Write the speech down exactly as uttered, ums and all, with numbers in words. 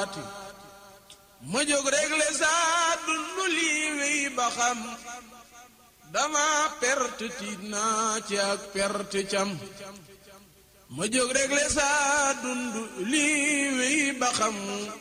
ma jóg réglé saa dundu lii wéy ba xam dama perte tiit naa ci ak perte cam ma jóg réglé saa dundu lii wéy ba xam